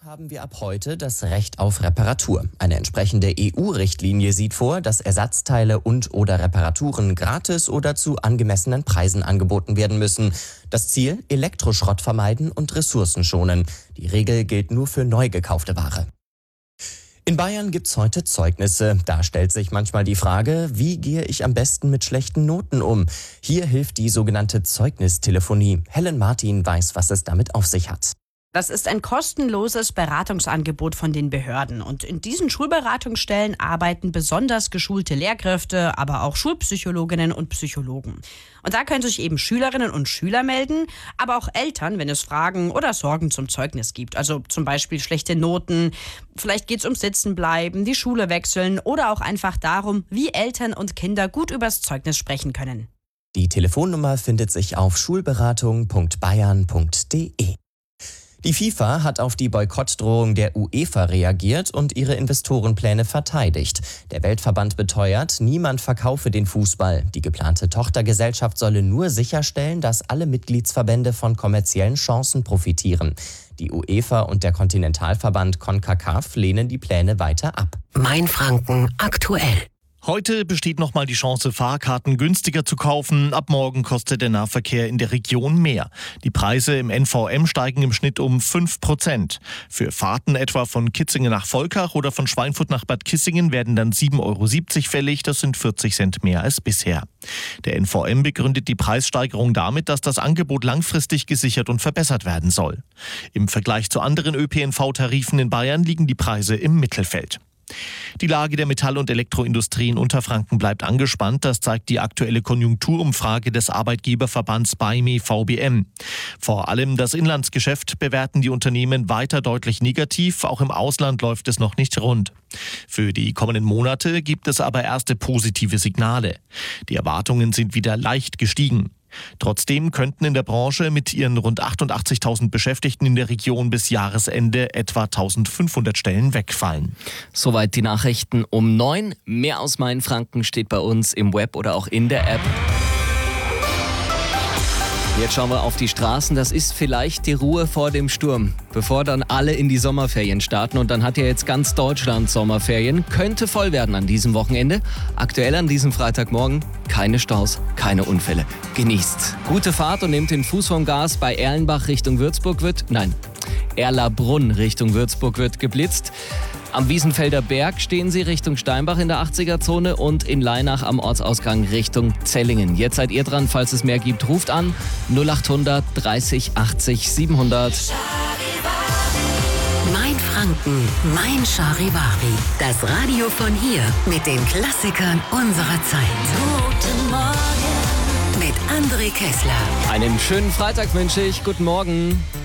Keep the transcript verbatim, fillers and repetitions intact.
Haben wir ab heute das Recht auf Reparatur. Eine entsprechende E U-Richtlinie sieht vor, dass Ersatzteile und/oder Reparaturen gratis oder zu angemessenen Preisen angeboten werden müssen. Das Ziel: Elektroschrott vermeiden und Ressourcen schonen. Die Regel gilt nur für neu gekaufte Ware. In Bayern gibt's heute Zeugnisse. Da stellt sich manchmal die Frage, wie gehe ich am besten mit schlechten Noten um? Hier hilft die sogenannte Zeugnistelefonie. Helen Martin weiß, was es damit auf sich hat. Das ist ein kostenloses Beratungsangebot von den Behörden. Und in diesen Schulberatungsstellen arbeiten besonders geschulte Lehrkräfte, aber auch Schulpsychologinnen und Psychologen. Und da können sich eben Schülerinnen und Schüler melden, aber auch Eltern, wenn es Fragen oder Sorgen zum Zeugnis gibt. Also zum Beispiel schlechte Noten, vielleicht geht es ums Sitzenbleiben, die Schule wechseln oder auch einfach darum, wie Eltern und Kinder gut übers Zeugnis sprechen können. Die Telefonnummer findet sich auf schulberatung punkt bayern punkt de. Die FIFA hat auf die Boykottdrohung der UEFA reagiert und ihre Investorenpläne verteidigt. Der Weltverband beteuert, niemand verkaufe den Fußball. Die geplante Tochtergesellschaft solle nur sicherstellen, dass alle Mitgliedsverbände von kommerziellen Chancen profitieren. Die UEFA und der Kontinentalverband CONCACAF lehnen die Pläne weiter ab. Mainfranken aktuell. Heute besteht nochmal die Chance, Fahrkarten günstiger zu kaufen. Ab morgen kostet der Nahverkehr in der Region mehr. Die Preise im N V M steigen im Schnitt um fünf Prozent. Für Fahrten etwa von Kitzingen nach Volkach oder von Schweinfurt nach Bad Kissingen werden dann sieben Euro siebzig fällig. Das sind vierzig Cent mehr als bisher. Der N V M begründet die Preissteigerung damit, dass das Angebot langfristig gesichert und verbessert werden soll. Im Vergleich zu anderen Ö P N V-Tarifen in Bayern liegen die Preise im Mittelfeld. Die Lage der Metall- und Elektroindustrie in Unterfranken bleibt angespannt. Das zeigt die aktuelle Konjunkturumfrage des Arbeitgeberverbands B A I M E V B M. Vor allem das Inlandsgeschäft bewerten die Unternehmen weiter deutlich negativ. Auch im Ausland läuft es noch nicht rund. Für die kommenden Monate gibt es aber erste positive Signale. Die Erwartungen sind wieder leicht gestiegen. Trotzdem könnten in der Branche mit ihren rund achtundachtzigtausend Beschäftigten in der Region bis Jahresende etwa eintausendfünfhundert Stellen wegfallen. Soweit die Nachrichten um neun. Mehr aus Mainfranken steht bei uns im Web oder auch in der App. Jetzt schauen wir auf die Straßen. Das ist vielleicht die Ruhe vor dem Sturm, bevor dann alle in die Sommerferien starten. Und dann hat ja jetzt ganz Deutschland Sommerferien. Könnte voll werden an diesem Wochenende. Aktuell an diesem Freitagmorgen keine Staus, keine Unfälle. Genießt gute Fahrt und nehmt den Fuß vom Gas. Bei Erlenbach Richtung Würzburg wird, nein, Erlabrunn Richtung Würzburg wird geblitzt. Am Wiesenfelder Berg stehen Sie Richtung Steinbach in der achtziger-Zone und in Leinach am Ortsausgang Richtung Zellingen. Jetzt seid ihr dran, falls es mehr gibt, ruft an null achthundert dreißig achtzig siebenhundert. Mainfranken, mein Charivari. Das Radio von hier mit den Klassikern unserer Zeit. Guten Morgen mit André Kessler. Einen schönen Freitag wünsche ich. Guten Morgen.